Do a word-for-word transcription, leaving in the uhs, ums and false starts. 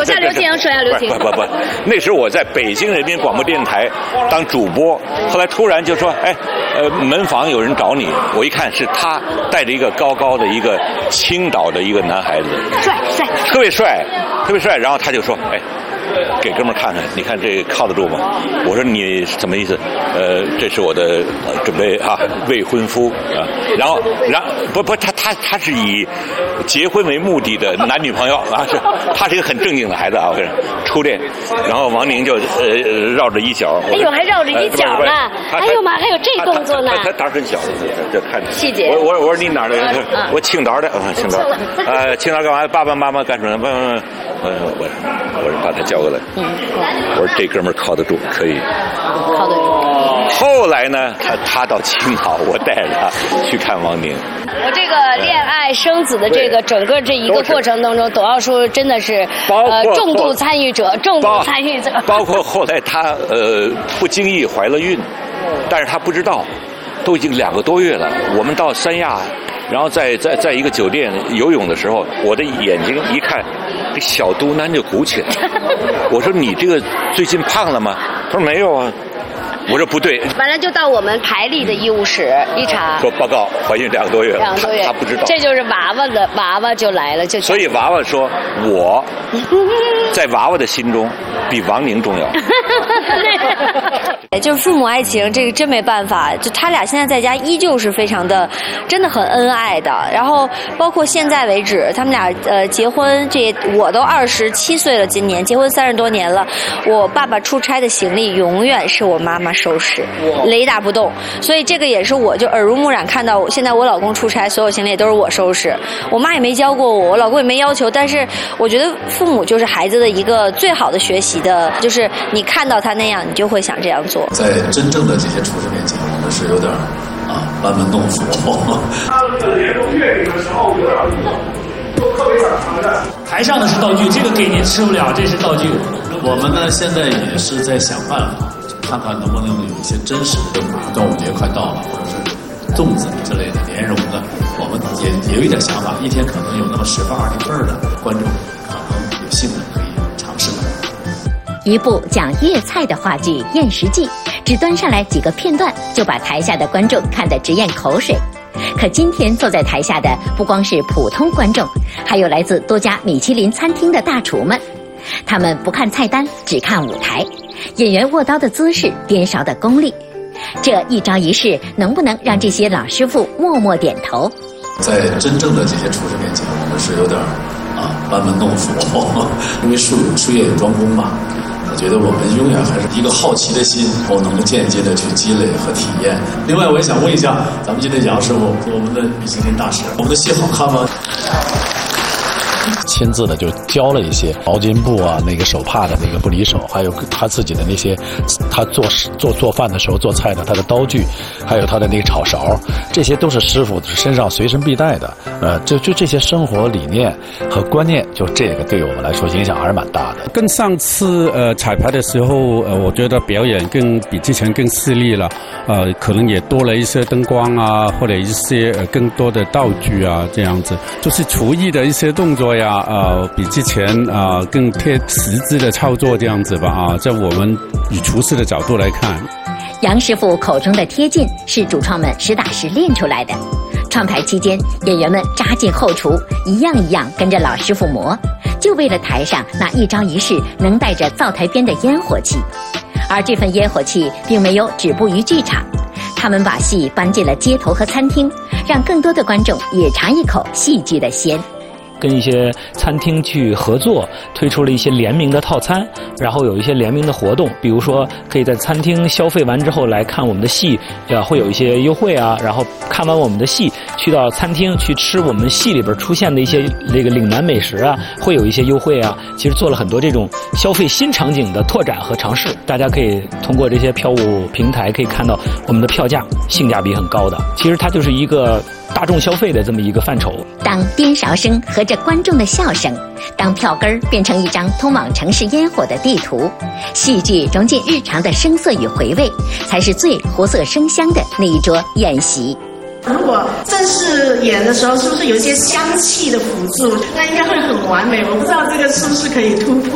下刘青阳，说下刘青阳。 不不不，那时候我在北京人民广播电台当主播，后来突然就说，哎，呃，门房有人找你，我一看是他带着一个高高的一个青岛的一个男孩子， 帅帅， 特别帅，特别帅，然后他就说，哎。给哥们儿看看，你看这靠得住吗？我说你什么意思？呃，这是我的准备啊，未婚夫啊。然后，然后不不，他他他是以结婚为目的的男女朋友啊，是他是一个很正经的孩子啊，初恋。然后王宁就呃绕着一角， 哎呦，还绕着一角呢！哎呦妈，还有这动作呢！ 他胆很小，这看细节。 我我我说你哪儿的人？我青岛的，青岛。呃，青岛干嘛？爸爸妈妈干什么？不不不。呃，我我是把他叫过来，嗯，我说这哥们儿靠得住，可以， 靠得住。 后来呢，他他到青岛，我带着他去看王宁。 我这个恋爱生子的这个整个这一个过程当中，董奥叔真的是呃重度参与者，重度参与者。 包括后来他呃不经意怀了孕，但是他不知道，都已经两个多月了。我们到三亚。然后在在在一个酒店游泳的时候，我的眼睛一看，这小肚腩就鼓起来。我说你这个最近胖了吗？他说没有啊。我说不对。 完了就到我们台里的医务室一查， 说报告怀孕两个多月了， 两个多月， 他不知道。 这就是娃娃的娃娃就来了，就所以娃娃说我在娃娃的心中比王宁重要。 就是父母爱情，这个真没办法。就他俩现在在家依旧是非常的，真的很恩爱的。然后包括现在为止，他们俩呃结婚，这我都二十七岁了，今年结婚三十多年了。我爸爸出差的行李永远是我妈妈收拾，雷打不动。所以这个也是我就耳濡目染看到，现在我老公出差，所有行李都是我收拾。我妈也没教过我，我老公也没要求。但是我觉得父母就是孩子的一个最好的学习的，就是你看到他那样，你就会想这样做。 在真正的这些厨师面前，我们是有点啊班门弄斧。 他们连中月饼的时候有点都特别想尝尝。 台上的是道具，这个给您吃不了，这是道具。 我们呢现在也是在想办法，看看能不能有一些真实的端午节快到了，或者是粽子之类的莲蓉的，我们也也有一点想法，一天可能有那么十份二十份的观众可能有幸的可以尝试的。 一部讲粤菜的话剧《宴食记》，只端上来几个片段，就把台下的观众看得直咽口水。可今天坐在台下的不光是普通观众，还有来自多家米其林餐厅的大厨们。他们不看菜单，只看舞台，演员握刀的姿势，颠勺的功力。这一招一式，能不能让这些老师傅默默点头？ 在真正的这些厨师面前，我们是有点啊班门弄斧，因为术有术业有专攻嘛。我觉得我们永远还是一个好奇的心，我能够间接的去积累和体验。另外，我也想问一下，咱们今天杨师傅，我们的米其林大师，我们的戏好看吗？ 亲自的就教了一些毛巾布啊，那个手帕的那个不离手，还有他自己的那些，他做做做饭的时候做菜的他的刀具，还有他的那个炒勺，这些都是师傅身上随身必带的。呃，就就这些生活理念和观念，就这个对我们来说影响还是蛮大的。 跟上次呃彩排的时候，呃，我觉得表演更比之前更犀利了，呃，可能也多了一些灯光啊，或者一些呃更多的道具啊，这样子，就是厨艺的一些动作呀，呃，比之前啊、呃、更贴实质的操作这样子吧啊，在我们以厨师的角度来看， 杨师傅口中的贴近是主创们实打实练出来的。创排期间，演员们扎进后厨，一样一样跟着老师傅磨，就为了台上那一招一式能带着灶台边的烟火气。而这份烟火气并没有止步于剧场，他们把戏搬进了街头和餐厅，让更多的观众也尝一口戏剧的鲜。 跟一些餐厅去合作，推出了一些联名的套餐，然后有一些联名的活动，比如说可以在餐厅消费完之后来看我们的戏，呃，会有一些优惠啊，然后看完我们的戏，去到餐厅去吃我们戏里边出现的一些那个岭南美食啊，会有一些优惠啊。其实做了很多这种消费新场景的拓展和尝试，大家可以通过这些票务平台可以看到我们的票价性价比很高的。其实它就是一个大众消费的这么一个范畴。 当颠勺声和着观众的笑声，当票根儿变成一张通往城市烟火的地图，戏剧融进日常的声色与回味，才是最活色生香的那一桌宴席。 如果正式演的时候，是不是有一些香气的辅助，那应该会很完美。我不知道这个是不是可以突破。